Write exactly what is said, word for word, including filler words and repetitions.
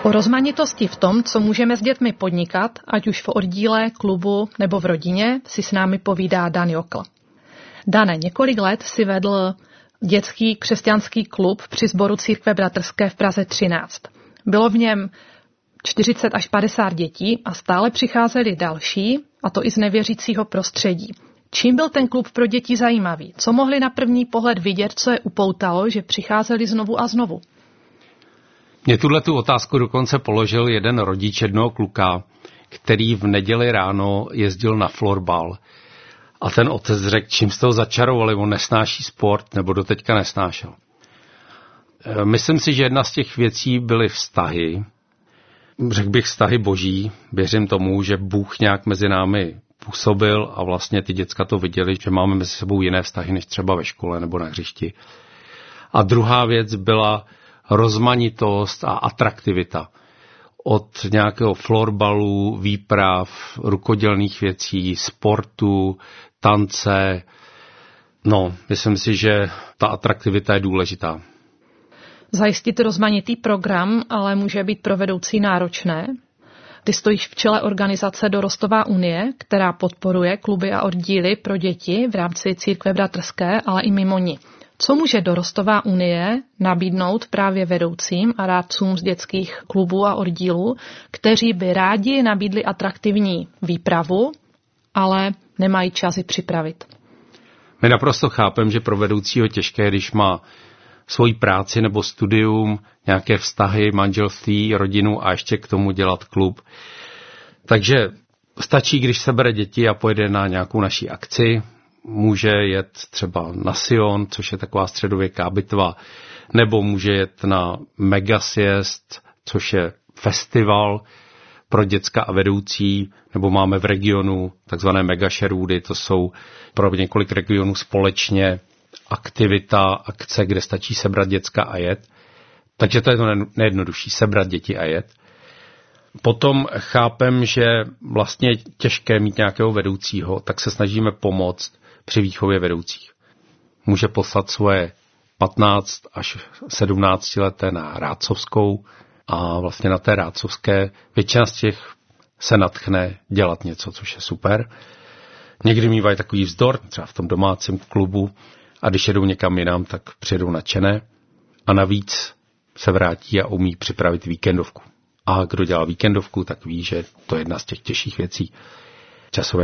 O rozmanitosti v tom, co můžeme s dětmi podnikat, ať už v oddíle, klubu nebo v rodině, si s námi povídá Dan Jokl. Dane, několik let si vedl dětský křesťanský klub při sboru Církve bratrské v Praze třináct. Bylo v něm čtyřicet až padesát dětí a stále přicházeli další, a to i z nevěřícího prostředí. Čím byl ten klub pro děti zajímavý? Co mohli na první pohled vidět, co je upoutalo, že přicházeli znovu a znovu? Mě tuhle tu otázku dokonce položil jeden rodič jednoho kluka, který v neděli ráno jezdil na florbal. A ten otec řekl, čím jste ho začarovali, on nesnáší sport, nebo doteďka nesnášel. Myslím si, že jedna z těch věcí byly vztahy. Řekl bych vztahy boží. Věřím tomu, že Bůh nějak mezi námi působil a vlastně ty děcka to viděli, že máme mezi sebou jiné vztahy, než třeba ve škole nebo na hřišti. A druhá věc byla rozmanitost a atraktivita. Od nějakého florbalu, výprav, rukodělných věcí, sportu, tance. No, myslím si, že ta atraktivita je důležitá. Zajistit rozmanitý program, ale může být pro vedoucí náročné. Ty stojíš v čele organizace Dorostová unie, která podporuje kluby a oddíly pro děti v rámci Církve bratrské, ale i mimo ní. Co může Dorostová unie nabídnout právě vedoucím a rádcům z dětských klubů a oddílů, kteří by rádi nabídli atraktivní výpravu, ale nemají čas ji připravit? My naprosto chápeme, že pro vedoucího těžké, když má svoji práci nebo studium, nějaké vztahy, manželství, rodinu a ještě k tomu dělat klub. Takže stačí, když sebere děti a pojede na nějakou naší akci, může jet třeba na Sion, což je taková středověká bitva, nebo může jet na Megasiest, což je festival pro děcka a vedoucí, nebo máme v regionu takzvané Megasherwoody, to jsou pro několik regionů společně aktivita, akce, kde stačí sebrat děcka a jet. Takže to je to nejjednodušší, sebrat děti a jet. Potom chápem, že vlastně je těžké mít nějakého vedoucího, tak se snažíme pomoct při výchově vedoucích. Může poslat svoje patnáct až sedmnáct leté na rádcovskou a vlastně na té rádcovské většina z těch se nadchne dělat něco, což je super. Někdy mývají takový vzdor, třeba v tom domácím klubu, a když jedou někam jinam, tak přijedou nadšené a navíc se vrátí a umí připravit víkendovku. A kdo dělá víkendovku, tak ví, že to je jedna z těch těžších věcí. Časové